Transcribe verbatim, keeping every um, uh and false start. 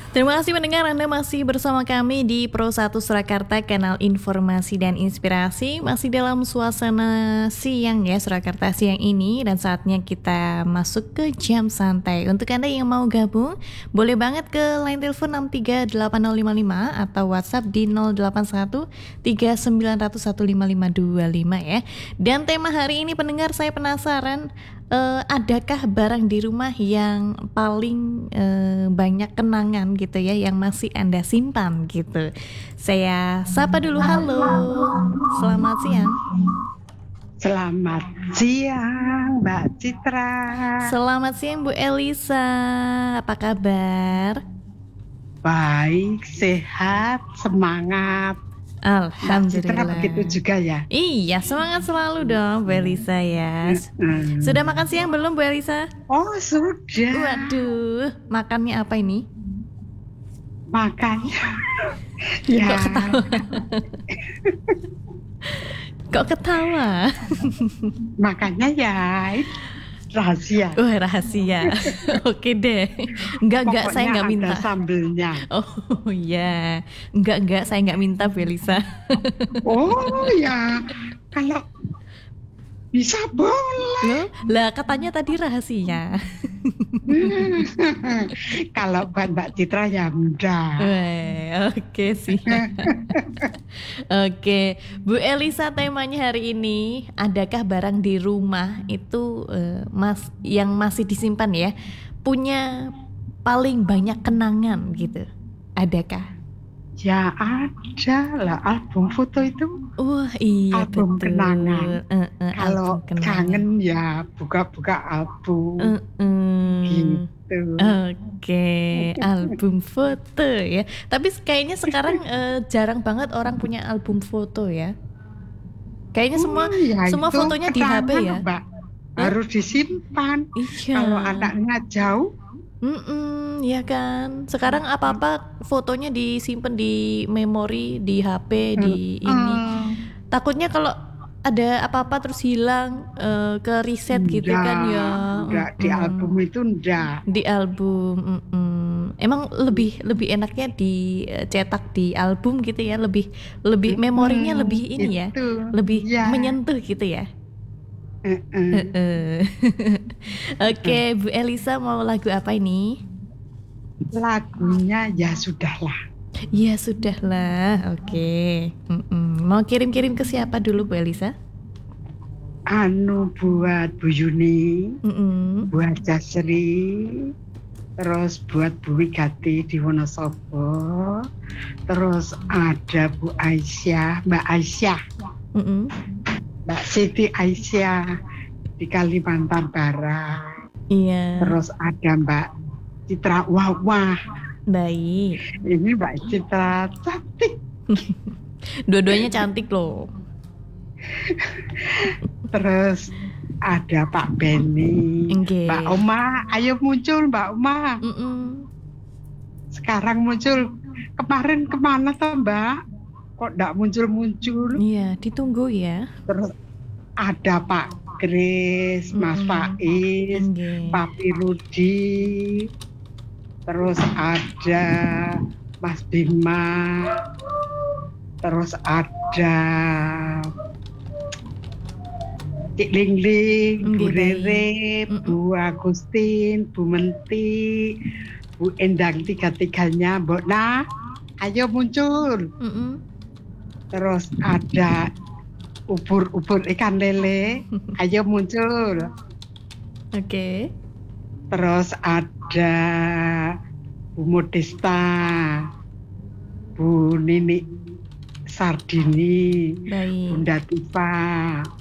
Terima kasih pendengar, Anda masih bersama kami di Pro satu Surakarta, kanal informasi dan inspirasi. Masih dalam suasana siang ya, Surakarta siang ini. Dan saatnya kita masuk ke jam santai. Untuk Anda yang mau gabung, boleh banget ke line telepon enam tiga delapan nol lima lima atau WhatsApp di nol delapan satu tiga sembilan nol satu lima lima dua lima ya. Dan tema hari ini pendengar, saya penasaran, Uh, adakah barang di rumah yang paling uh, banyak kenangan gitu ya, yang masih Anda simpan gitu. Saya sapa dulu, halo, selamat siang. Selamat siang Mbak Citra. Selamat siang Bu Elisa, apa kabar? Baik, sehat, semangat. Alhamdulillah. Mbak Citra begitu juga ya? Iya, semangat selalu dong Bu Elisa ya. Hmm. Sudah makan siang belum Bu Elisa? Oh sudah. Waduh, makannya apa ini? Makan. Ya. Kok ketawa? Kok ketawa? Makannya ya rahasia. Wah, oh, rahasia. Oke deh. Enggak enggak, saya enggak minta. Ada sambelnya. Oh iya. Enggak enggak, saya enggak minta Belisa. Oh ya. Kalau bisa boleh. Loh, lah katanya tadi rahasia. Kalau buat Mbak Citra ya mudah. Oke sih. Oke, Bu Elisa, temanya hari ini, adakah barang di rumah itu uh, mas yang masih disimpan ya, punya paling banyak kenangan gitu? Adakah? Ya ada lah, album foto itu. Wah iya, album betul. kenangan. Uh, uh, Kalau album kenangan. Kangen ya buka-buka album. Uh, uh. Gitu. Oke, okay. Album foto ya. Tapi kayaknya sekarang uh, jarang banget orang punya album foto ya. Kayaknya semua oh, ya semua fotonya di H P ya. Mbak. Harus disimpan. Iya. Kalau anaknya jauh. Mm ya kan. Sekarang apa-apa fotonya disimpan di memori, di H P, di hmm. ini. Takutnya kalau ada apa-apa terus hilang, uh, ke reset enggak, gitu kan ya. Enggak, di album itu enggak. Di album. Mm-mm. Emang lebih lebih enaknya dicetak di album gitu ya, lebih lebih memorinya hmm, lebih ini ya. Lebih ya. Menyentuh gitu ya. Uh-uh. Uh-uh. Oke, okay, Bu Elisa mau lagu apa ini? Lagunya Ya Sudahlah. Ya Sudahlah, oke. Okay. Mau kirim-kirim ke siapa dulu Bu Elisa? Anu buat Bu Yuni, Mm-mm. buat Jasri, terus buat Bu Wigati di Wonosobo, terus ada Bu Aisyah, Mbak Aisyah. Mm-mm. Mbak Siti Aisyah di Kalimantan Barat. Iya. Terus ada Mbak Citra Wawah. Baik. Ini Mbak Citra cantik. Dua-duanya cantik loh. Terus ada Pak Benny. Okay. Mbak Oma, ayo muncul Mbak Oma. Mm-mm. Sekarang muncul. Kemarin kemana tuh Mbak? Kok enggak muncul-muncul? Iya, ditunggu ya. Terus ada Pak Kris, Mas mm-hmm. Faiz, okay. Papi Rudi, terus ada Mas Bima, terus ada Cik Lingling, okay, Bu Rere, mm-hmm. Bu Agustin, Bu Menti, Bu Endang, tiga-tiganya, Mbok Nah, ayo muncul. Mm-hmm. Terus ada ubur-ubur ikan lele, ayo muncul. Oke. Okay. Terus ada Bu Modesta, Bu Nini Sardini, baik. Bunda Tifa.